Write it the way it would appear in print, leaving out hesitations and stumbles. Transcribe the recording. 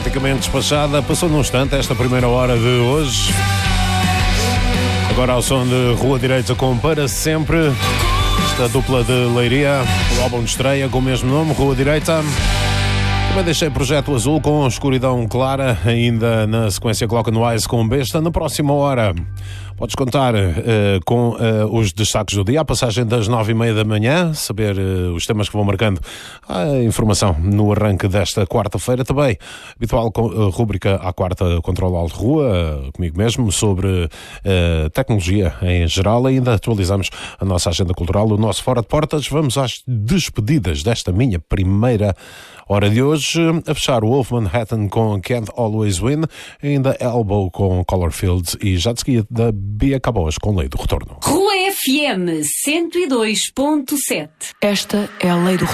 praticamente despachada. Passou num instante esta primeira hora de hoje. Agora ao som de Rua Direita com Para Sempre. Esta dupla de Leiria, o álbum de estreia com o mesmo nome, Rua Direita. Também deixei Projeto Azul com Escuridão Clara, ainda na sequência Clock and Wise com Besta. Na próxima hora podes contar com os destaques do dia, a passagem das 9h30 da manhã, saber os temas que vão marcando a informação no arranque desta quarta-feira. Também habitual rúbrica à quarta Controle Alto Rua, comigo mesmo, sobre tecnologia em geral. Ainda atualizamos a nossa agenda cultural, o nosso Fora de Portas. Vamos às despedidas desta minha primeira hora de hoje, a fechar o Wolf Manhattan com Can't Always Win, ainda Elbow com Colorfields e já de seguida da Bia Cabos com Lei do Retorno. Rua FM 102.7. Esta é a Lei do Retorno.